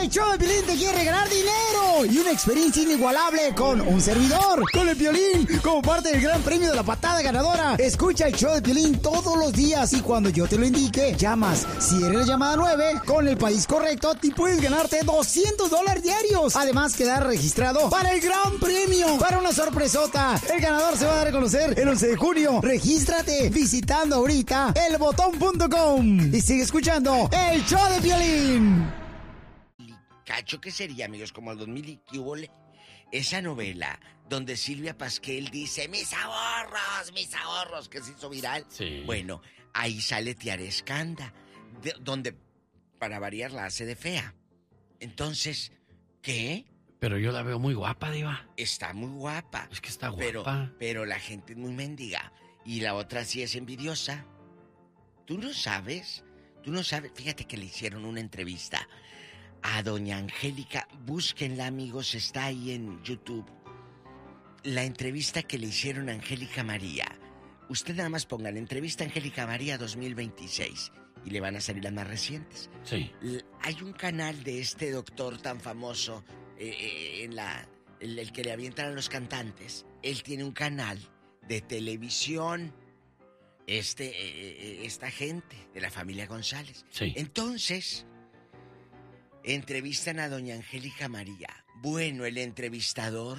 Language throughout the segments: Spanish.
El show de Piolín te quiere ganar dinero y una experiencia inigualable con un servidor, con el Piolín, como parte del gran premio de la patada ganadora. Escucha el show de Piolín todos los días y cuando yo te lo indique, llamas. Si eres la llamada 9, con el país correcto, te puedes ganarte $200 diarios. Además, quedar registrado para el gran premio, para una sorpresota. El ganador se va a dar a conocer el 11 de junio. Regístrate visitando ahorita elbotón.com y sigue escuchando el show de Piolín. Cacho, ¿qué sería, amigos? Como el 2000 y que hubo esa novela donde Silvia Pasquel dice mis ahorros, que se hizo viral. Sí. Bueno, ahí sale Tiara Escanda, donde, para variar, la hace de fea. Entonces, ¿qué? Pero yo la veo muy guapa, Diva. Está muy guapa. Es que está guapa. Pero la gente es muy mendiga. Y la otra sí es envidiosa. Tú no sabes. Fíjate que le hicieron una entrevista a doña Angélica. Búsquenla, amigos, está ahí en YouTube. La entrevista que le hicieron a Angélica María. Usted nada más ponga la entrevista a Angélica María 2026 y le van a salir las más recientes. Sí. Hay un canal de este doctor tan famoso, el que le avientan a los cantantes. Él tiene un canal de televisión. Esta gente de la familia González. Sí. Entonces, entrevistan a doña Angélica María. Bueno, el entrevistador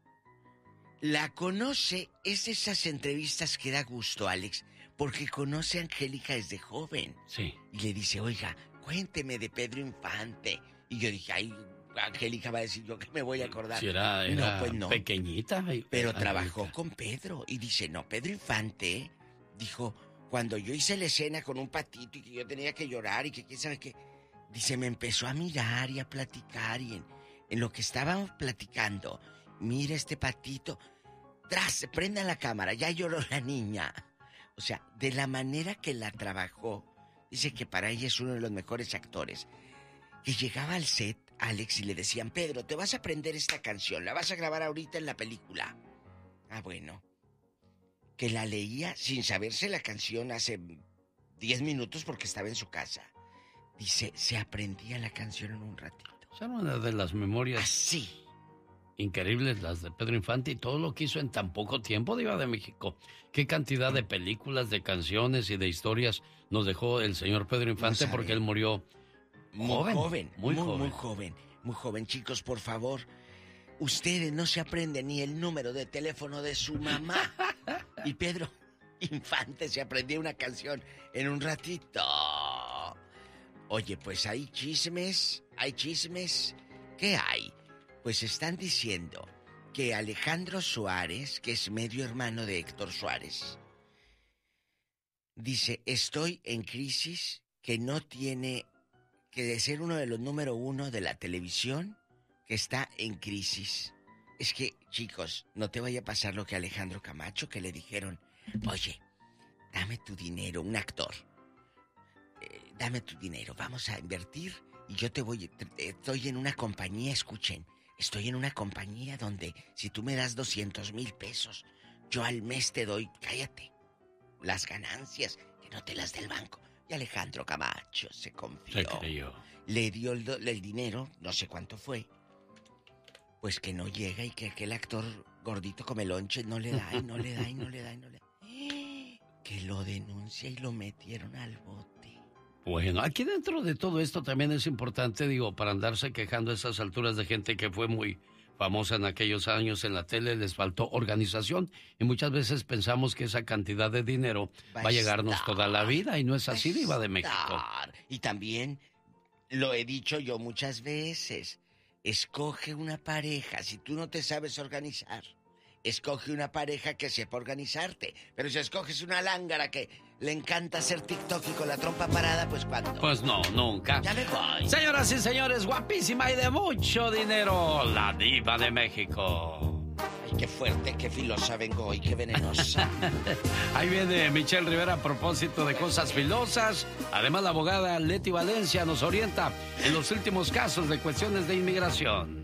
la conoce. Es de esas entrevistas que da gusto, Alex, porque conoce a Angélica desde joven. Sí. Y le dice, oiga, cuénteme de Pedro Infante. Y yo dije, ay, Angélica va a decir, yo que me voy a acordar. Si era no, pues no. Pequeñita. Pero trabajó con Pedro. Y dice, no, Pedro Infante, dijo, cuando yo hice la escena con un patito y que yo tenía que llorar y que quién sabe qué, dice, me empezó a mirar y a platicar y en lo que estábamos platicando, mira este patito, tras, prenda la cámara, ya lloró la niña. O sea, de la manera que la trabajó, dice que para ella es uno de los mejores actores. Que llegaba al set, Alex, y le decían, Pedro, te vas a aprender esta canción, la vas a grabar ahorita en la película. Ah, bueno. Que la leía sin saberse la canción hace 10 minutos porque estaba en su casa. Dice, se aprendía la canción en un ratito. Son una de las memorias así increíbles, las de Pedro Infante, y todo lo que hizo en tan poco tiempo, Diva de México. Qué cantidad de películas, de canciones y de historias nos dejó el señor Pedro Infante, porque él murió muy joven. Chicos, por favor, ustedes no se aprenden ni el número de teléfono de su mamá. Y Pedro Infante se aprendió una canción en un ratito. Oye, pues hay chismes. ¿Qué hay? Pues están diciendo que Alejandro Suárez, que es medio hermano de Héctor Suárez, dice, estoy en crisis, que no tiene que de ser uno de los número uno de la televisión, que está en crisis. Es que, chicos, no te vaya a pasar lo que a Alejandro Camacho, que le dijeron, oye, dame tu dinero, un actor, dame tu dinero, vamos a invertir y yo estoy en una compañía, escuchen, estoy en una compañía donde si tú me das 200,000 pesos, yo al mes te doy, cállate, las ganancias, que no te las dé el banco. Y Alejandro Camacho se confió. Se creyó. Le dio el dinero, no sé cuánto fue. Pues que no llega y que aquel actor gordito come lonche no le da. Que lo denuncia y lo metieron al bote. Bueno, aquí dentro de todo esto también es importante, digo, para andarse quejando a esas alturas de gente que fue muy famosa en aquellos años en la tele, les faltó organización y muchas veces pensamos que esa cantidad de dinero va a llegarnos toda la vida y no es así, Diva de México. Y también, lo he dicho yo muchas veces, escoge una pareja, si tú no te sabes organizar, escoge una pareja que sepa organizarte. Pero si escoges una lángara que le encanta hacer TikTok y con la trompa parada, pues ¿cuándo? Pues no, nunca. Ya me voy. Señoras y señores, guapísima y de mucho dinero, la Diva de México. Ay, qué fuerte, qué filosa vengo hoy, qué venenosa. Ahí viene Michelle Rivera a propósito de cosas filosas. Además, la abogada Leti Valencia nos orienta en los últimos casos de cuestiones de inmigración.